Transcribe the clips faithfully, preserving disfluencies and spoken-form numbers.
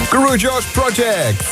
Guru Josh Project.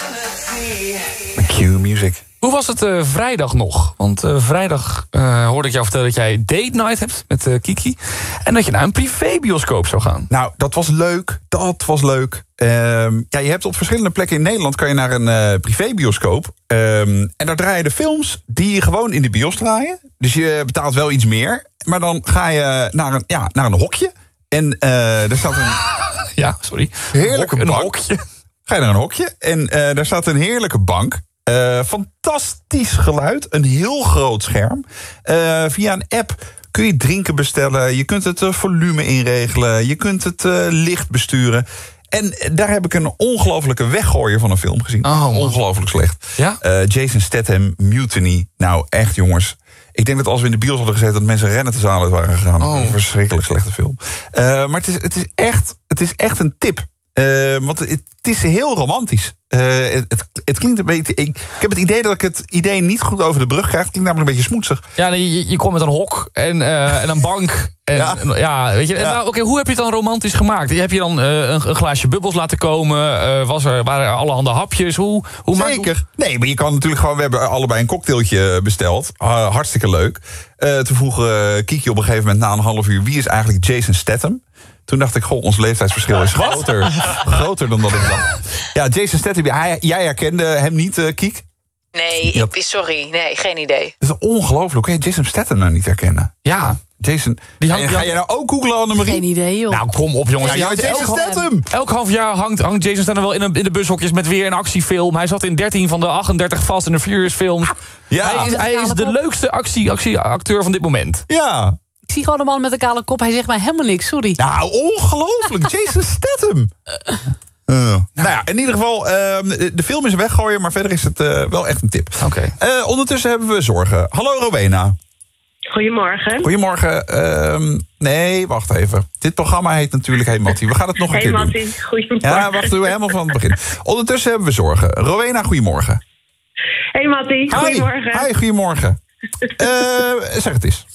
Q Music. Hoe was het uh, vrijdag nog? Want uh, vrijdag uh, hoorde ik jou vertellen dat jij date night hebt met uh, Kiki. En dat je naar een privébioscoop zou gaan. Nou, dat was leuk. Dat was leuk. Um, ja, je hebt op verschillende plekken in Nederland kan je naar een uh, privébioscoop. Um, en daar draaien de films die gewoon in de bios draaien. Dus je betaalt wel iets meer. Maar dan ga je naar een, ja, naar een hokje. En uh, er staat een... ja, sorry. Heerlijke Hok, een bank. hokje. Ga je naar een hokje. En uh, daar staat een heerlijke bank. Uh, fantastisch geluid, een heel groot scherm. Uh, via een app kun je drinken bestellen. Je kunt het uh, volume inregelen. Je kunt het uh, licht besturen. En daar heb ik een ongelofelijke weggooier van een film gezien. Oh, ongelooflijk slecht. Ja? Uh, Jason Statham, Mutiny. Nou, echt jongens. Ik denk dat als we in de bios hadden gezeten dat mensen rennen te zaal uit waren gegaan. Oh. Een verschrikkelijk slechte film. Uh, maar het is, het, is echt, het is echt een tip. Uh, want het, het is heel romantisch. Uh, het, het, het klinkt een beetje... Ik, ik heb het idee dat ik het idee niet goed over de brug krijg. Het klinkt namelijk een beetje smoetsig. Ja, nee, je, je komt met een hok en, uh, en een bank. En, Ja. en, ja, weet je. Ja. Nou, Oké, hoe heb je het dan romantisch gemaakt? Heb je dan uh, een, een glaasje bubbels laten komen? Uh, was er, waren er allerhande hapjes? Hoe, hoe Zeker. Maak, Nee, maar je kan natuurlijk gewoon... We hebben allebei een cocktailtje besteld. Uh, hartstikke leuk. Uh, toen vroeg uh, Kiki op een gegeven moment na een half uur... wie is eigenlijk Jason Statham? Toen dacht ik, goh, ons leeftijdsverschil is groter, groter dan dat ik dacht. Ja, Jason Statham, jij, jij herkende hem niet, uh, Kiek? Nee, Ja. ik, sorry. Nee, geen idee. Dat is ongelooflijk. Hoe kun je Jason Statham nou niet herkennen? Ja. Jason, Die ga, hangt- je, ga je nou ook googlen, Annemarie? Geen idee, joh. Nou, kom op, jongens. Ja, ja, Die hangt Jason elk, Statham! elk half jaar hangt, hangt Jason Statham wel in, een, in de bushokjes met weer een actiefilm. Hij zat in dertien van de achtendertig Fast and the Furious films. Ja, Hij is, hij is de leukste actie, actieacteur van dit moment. ja. Ik zie gewoon een man met een kale kop. Hij zegt mij helemaal niks, sorry. Nou, ongelooflijk. Jason Statham. Uh, nou ja, in ieder geval, uh, de, de film is een weggooien, maar verder is het uh, wel echt een tip. Oké. Uh, ondertussen hebben we zorgen. Hallo Rowena. Goedemorgen. Goedemorgen. Uh, nee, wacht even. Dit programma heet natuurlijk Hey Mattie. We gaan het nog een Hey keer Mattie, doen. goedemorgen. Ja, wacht, doen we helemaal van het begin. Ondertussen hebben we zorgen. Rowena, goedemorgen. Hey Mattie, goedemorgen. Hi, hi goedemorgen. Uh, zeg het eens.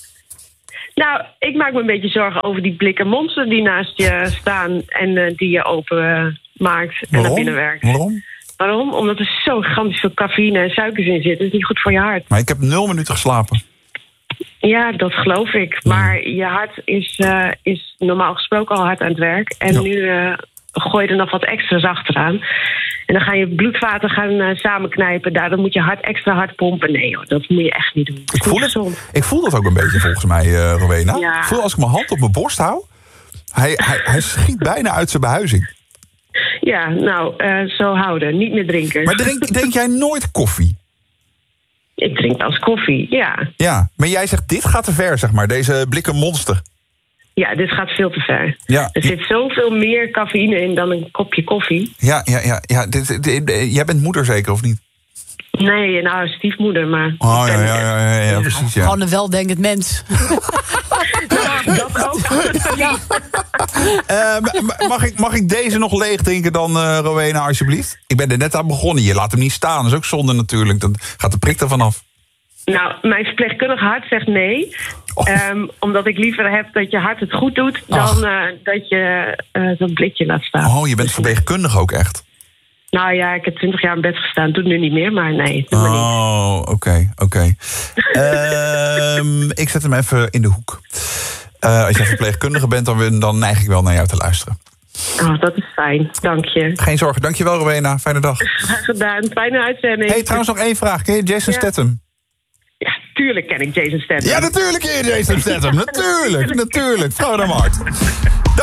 Nou, ik maak me een beetje zorgen over die blikken monster die naast je staan en uh, die je open uh, maakt en naar binnen werkt. Waarom? Waarom? Omdat er zo gigantisch veel cafeïne en suikers in zitten. Dat is niet goed voor je hart. Maar ik heb nul minuten geslapen. Ja, dat geloof ik. Maar je hart is, uh, is normaal gesproken al hard aan het werk. En Ja. nu uh, gooi je er nog wat extra's achteraan. En dan ga je bloedvaten gaan uh, samenknijpen. Daardoor moet je hart extra hard pompen. Nee hoor, dat moet je echt niet doen. Dat is Ik voel, niet het, gezond. ik voel dat ook een beetje volgens mij, uh, Rowena. Ja. Ik voel als ik mijn hand op mijn borst hou. Hij, hij, hij schiet bijna uit zijn behuizing. Ja, nou, uh, zo houden. Niet meer drinken. Maar drink, drink jij nooit koffie? Ik drink als koffie, ja. Ja, maar jij zegt dit gaat te ver, zeg maar. Deze blikken monster. Ja, dit gaat veel te ver. Ja, Er zit zoveel meer cafeïne in dan een kopje koffie. ja, ja. ja, ja. Dit, dit, dit- jij bent moeder zeker, of niet? Nee, nou, stiefmoeder, maar... Oh ik ja, ben- ja, ja, ja, ja, precies, ja. Gewoon een weldenkend mens. Dat ook. Eh, ma- ma- mag, ik, mag ik deze nog leeg drinken dan, uh, Rowena, alsjeblieft? Ik ben er net aan begonnen. Je laat hem niet staan. Dat is ook zonde natuurlijk. Dan gaat de prik er vanaf. Nou, mijn verpleegkundig hart zegt nee. Oh. Ehm, omdat ik liever heb dat je hart het goed doet... dan Ach. uh, dat je uh, dat blikje laat staan. Oh, je bent verpleegkundige ook echt. Nou ja, ik heb twintig jaar in bed gestaan. Doe het nu niet meer, maar nee, doe maar niet. Oh, oké, oké. Ehm, ik zet hem even in de hoek. Uh, als jij verpleegkundige bent, dan, dan neig ik wel naar jou te luisteren. Oh, dat is fijn. Dank je. Geen zorgen. Dankjewel, Rowena. Fijne dag. Graag gedaan. Fijne uitzending. Hey, trouwens nog één vraag. Ken je Jason Ja. Statham? Ja, tuurlijk ken ik Jason Statham. Ja, natuurlijk ken je Jason Statham. Natuurlijk, natuurlijk. Vrouw naar mijn hart.